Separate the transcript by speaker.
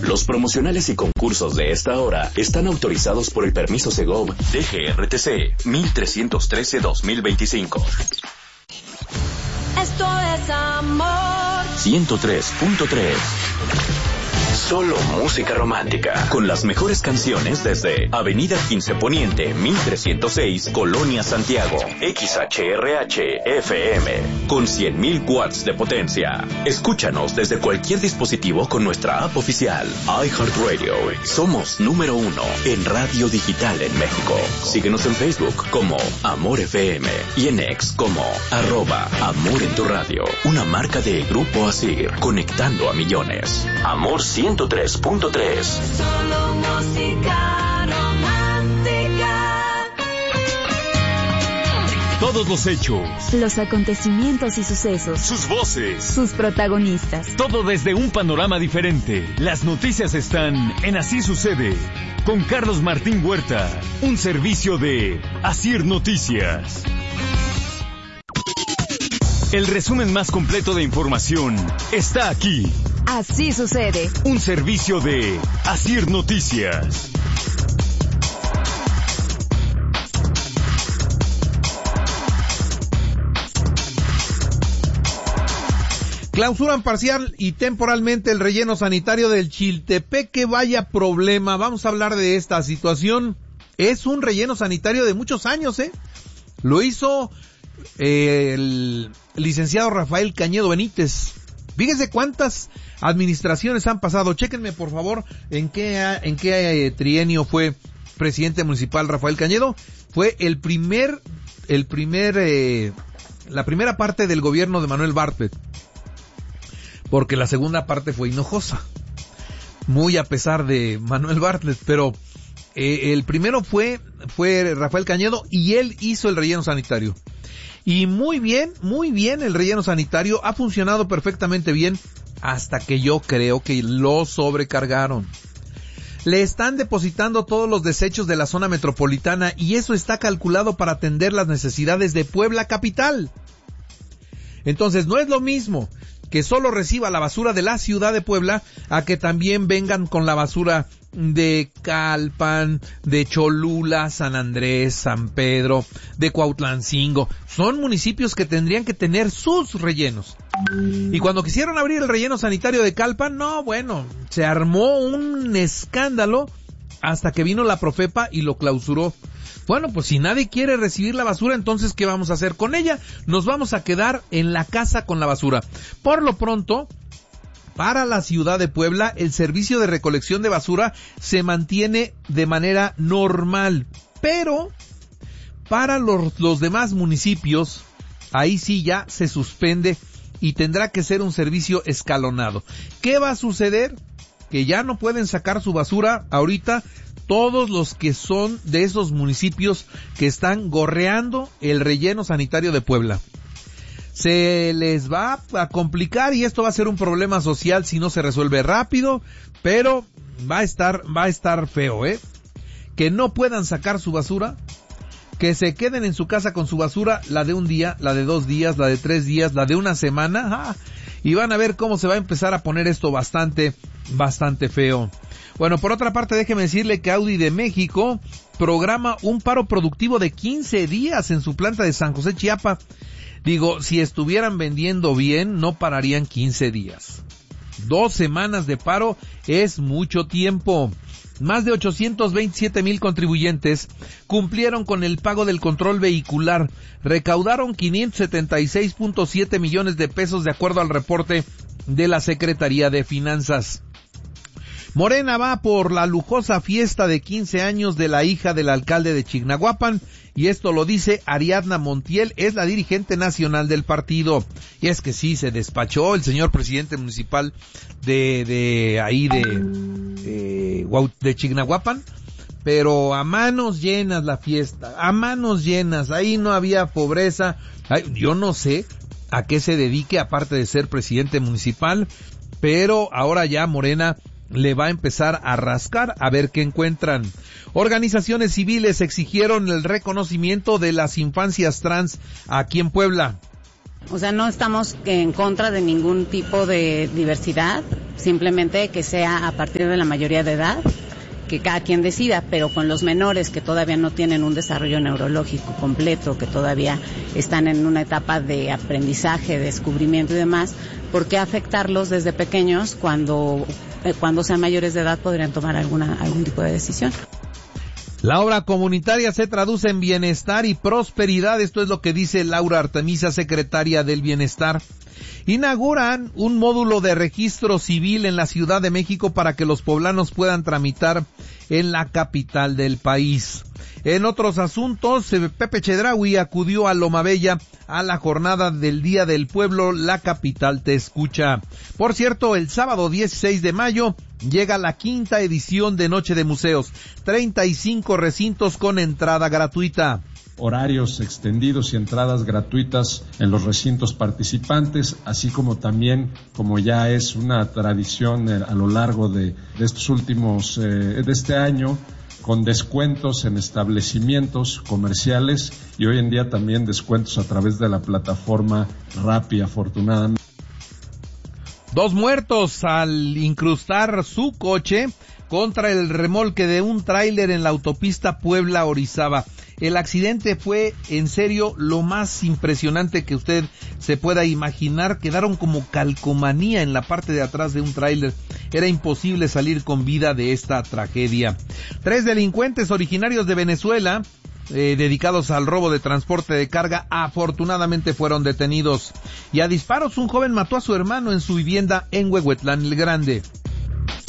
Speaker 1: Los promocionales y concursos de esta hora están autorizados por el permiso Segov DGRTC 1313-2025.
Speaker 2: Esto es amor.
Speaker 1: 103.3. Solo música romántica, con las mejores canciones desde Avenida 15 Poniente, 1306, Colonia Santiago, XHRH FM, con 100.000 watts de potencia. Escúchanos desde cualquier dispositivo con nuestra app oficial, iHeartRadio. Somos número 1 en radio digital en México. Síguenos en Facebook como Amor FM y en X como @Amor en tu radio. Una marca de Grupo Asir, conectando a millones. Amor 103.3.
Speaker 2: Solo música romántica.
Speaker 3: Todos los hechos,
Speaker 4: los acontecimientos y sucesos,
Speaker 3: sus voces,
Speaker 4: sus protagonistas.
Speaker 3: Todo desde un panorama diferente. Las noticias están en Así Sucede, con Carlos Martín Huerta, un servicio de Asir Noticias. El resumen más completo de información está aquí.
Speaker 4: Así Sucede,
Speaker 3: un servicio de Asir Noticias.
Speaker 5: Clausuran parcial y temporalmente el relleno sanitario del Chiltepeque. Vaya problema. Vamos a hablar de esta situación. Es un relleno sanitario de muchos años, Lo hizo el licenciado Rafael Cañedo Benítez. Fíjense cuántas administraciones han pasado. Chéquenme por favor en qué trienio fue presidente municipal Rafael Cañedo. Fue la primera parte del gobierno de Manuel Bartlett, porque la segunda parte fue Hinojosa, muy a pesar de Manuel Bartlett, pero el primero fue Rafael Cañedo y él hizo el relleno sanitario. Y muy bien el relleno sanitario, ha funcionado perfectamente bien hasta que yo creo que lo sobrecargaron. Le están depositando todos los desechos de la zona metropolitana y eso está calculado para atender las necesidades de Puebla capital. Entonces no es lo mismo que solo reciba la basura de la ciudad de Puebla a que también vengan con la basura de Calpan, de Cholula, San Andrés, San Pedro, de Cuautlancingo. Son municipios que tendrían que tener sus rellenos. Y cuando quisieron abrir el relleno sanitario de Calpan, se armó un escándalo hasta que vino la Profepa y lo clausuró. Bueno, pues si nadie quiere recibir la basura, entonces ¿qué vamos a hacer con ella? Nos vamos a quedar en la casa con la basura. Por lo pronto, para la ciudad de Puebla, el servicio de recolección de basura se mantiene de manera normal, pero para los demás municipios, ahí sí ya se suspende y tendrá que ser un servicio escalonado. ¿Qué va a suceder? Que ya no pueden sacar su basura ahorita todos los que son de esos municipios que están gorreando el relleno sanitario de Puebla. Se les va a complicar y esto va a ser un problema social si no se resuelve rápido, pero va a estar feo, que no puedan sacar su basura, que se queden en su casa con su basura, la de un día, la de 2 días, la de 3 días, la de una semana, y van a ver cómo se va a empezar a poner esto bastante feo. Bueno, por otra parte, déjeme decirle que Audi de México programa un paro productivo de 15 días en su planta de San José, Chiapa. Digo, si estuvieran vendiendo bien, no pararían 15 días. 2 semanas de paro es mucho tiempo. Más de 827,000 contribuyentes cumplieron con el pago del control vehicular. Recaudaron 576.7 millones de pesos de acuerdo al reporte de la Secretaría de Finanzas. Morena va por la lujosa fiesta de 15 años de la hija del alcalde de Chignahuapan, y esto lo dice Ariadna Montiel, es la dirigente nacional del partido. Y es que sí, se despachó el señor presidente municipal de Chignahuapan, pero a manos llenas la fiesta, a manos llenas, ahí no había pobreza. Yo no sé a qué se dedique aparte de ser presidente municipal, pero ahora ya Morena le va a empezar a rascar a ver qué encuentran. Organizaciones civiles exigieron el reconocimiento de las infancias trans aquí en Puebla.
Speaker 6: O sea, no estamos en contra de ningún tipo de diversidad, simplemente que sea a partir de la mayoría de edad, que cada quien decida, pero con los menores que todavía no tienen un desarrollo neurológico completo, que todavía están en una etapa de aprendizaje, descubrimiento y demás, ¿por qué afectarlos desde pequeños cuando sean mayores de edad podrían tomar algún tipo de decisión?
Speaker 5: La obra comunitaria se traduce en bienestar y prosperidad, esto es lo que dice Laura Artemisa, secretaria del Bienestar. Inauguran un módulo de registro civil en la Ciudad de México para que los poblanos puedan tramitar en la capital del país. En otros asuntos, Pepe Chedraui acudió a Loma Bella a la jornada del Día del Pueblo, La Capital Te Escucha. Por cierto, el sábado 16 de mayo llega la 5ª edición de Noche de Museos, 35 recintos con entrada gratuita.
Speaker 7: Horarios extendidos y entradas gratuitas en los recintos participantes, así como también, como ya es una tradición a lo largo de estos últimos, de este año, con descuentos en establecimientos comerciales y hoy en día también descuentos a través de la plataforma Rappi, afortunadamente.
Speaker 5: 2 muertos al incrustar su coche contra el remolque de un tráiler en la autopista Puebla-Orizaba. El accidente fue, en serio, lo más impresionante que usted se pueda imaginar. Quedaron como calcomanía en la parte de atrás de un tráiler. Era imposible salir con vida de esta tragedia. 3 delincuentes originarios de Venezuela, dedicados al robo de transporte de carga, afortunadamente fueron detenidos. Y a disparos, un joven mató a su hermano en su vivienda en Huehuetlán el Grande.